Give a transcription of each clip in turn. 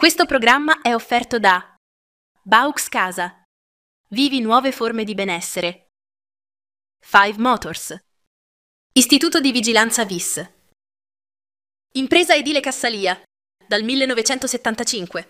Questo programma è offerto da Baux Casa. Vivi nuove forme di benessere. Five Motors. Istituto di Vigilanza VIS. Impresa Edile Cassalia. Dal 1975.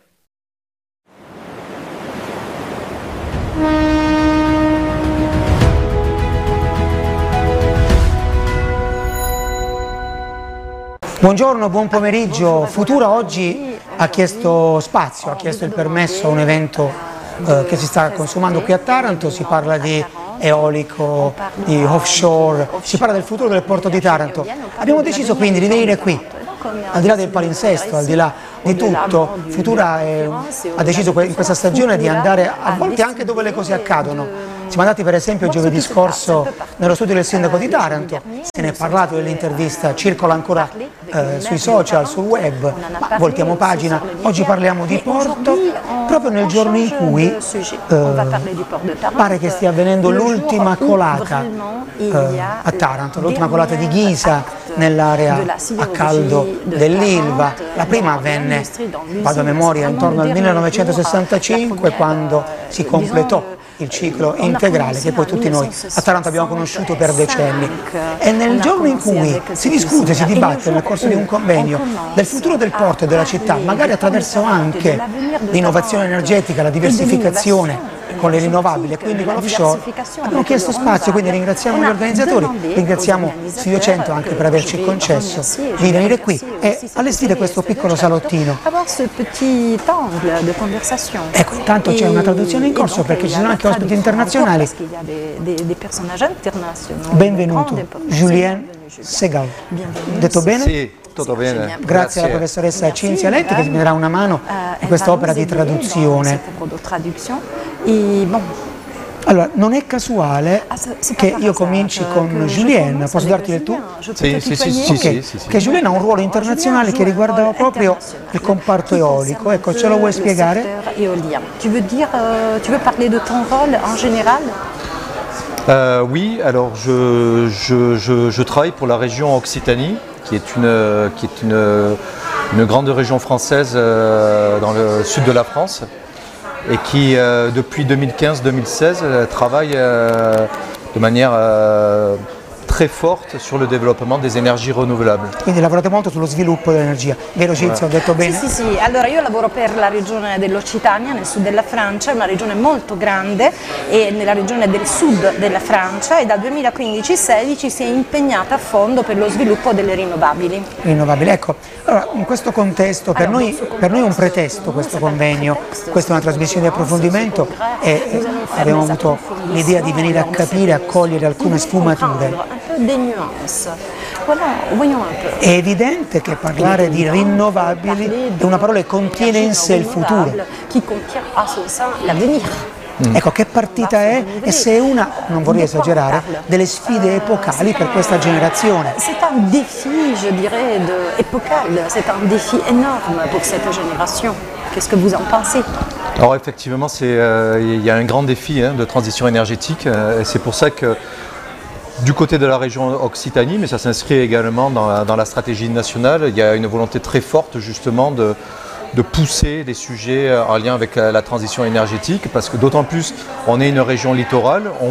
Buongiorno, buon pomeriggio. Futura oggi ha chiesto spazio, ha chiesto il permesso a un evento che si sta consumando qui a Taranto. Si parla di eolico, di offshore, si parla del futuro del porto di Taranto. Abbiamo deciso quindi di venire qui, al di là del palinsesto, al di là di tutto. Futura ha deciso in questa stagione di andare a volte anche dove le cose accadono. Siamo andati per esempio giovedì scorso nello studio del sindaco di Taranto, se ne è parlato dell'intervista, circola ancora sui social, sul web, ma voltiamo pagina. Oggi parliamo di porto, proprio nel giorno in cui pare che stia avvenendo l'ultima colata a Taranto, l'ultima colata di ghisa nell'area a caldo dell'Ilva. La prima avvenne, vado a memoria, intorno al 1965, quando si completò il ciclo integrale che poi tutti noi a Taranto abbiamo conosciuto per decenni. E nel giorno in cui si discute, si dibatte nel corso di un convegno del futuro del porto e della città, magari attraverso anche l'innovazione energetica, la diversificazione con le rinnovabili e quindi con l'offshore, abbiamo chiesto spazio, quindi ringraziamo gli organizzatori, ringraziamo Studio 100 anche per averci concesso di venire qui e allestire questo piccolo salottino. Ecco, intanto c'è una traduzione in corso perché ci sono anche ospiti internazionali. Benvenuto, Julien Segal. Detto bene? Sì, tutto bene. Grazie alla professoressa Cinzia Letti che mi darà una mano in questa opera di traduzione. Allora, non è casuale che io cominci con Julien, posso darti il tu? Sì. Che Julien ha un ruolo internazionale che riguarda proprio il comparto eolico, ecco, ce lo vuoi spiegare? Tu veux parler de ton rôle en général? Oui, alors je travaille pour la région Occitanie, qui est une grande région française dans le sud de la France, et qui depuis 2015-2016 travaille de manière très forte sur le développement des énergies renouvelables. Quindi lavorate molto sullo sviluppo dell'energia, vero Cinzia, ho detto bene? Sì, allora io lavoro per la regione dell'Occitania, nel sud della Francia, è una regione molto grande e nella regione del sud della Francia e dal 2015-16 si è impegnata a fondo per lo sviluppo delle rinnovabili. Rinnovabili, ecco, allora in questo contesto per noi è un pretesto questo convegno, questa è una trasmissione di approfondimento e abbiamo avuto l'idea di venire a capire, a cogliere alcune sfumature. È evidente che parlare di rinnovabili è una parola che contiene in sé il futuro. Ecco, che partita è e se è una, non vorrei esagerare, delle sfide epocali per questa generazione. C'est un défi, je dirais, épocal, c'est un défi énorme pour cette génération. Qu'est-ce que vous en pensez? Alors effectivement, il y a un grand défi de transition énergétique et c'est pour ça que du côté de la région Occitanie, mais ça s'inscrit également dans la stratégie nationale, il y a une volonté très forte justement de pousser des sujets en lien avec la transition énergétique, parce que d'autant plus on est une région littorale.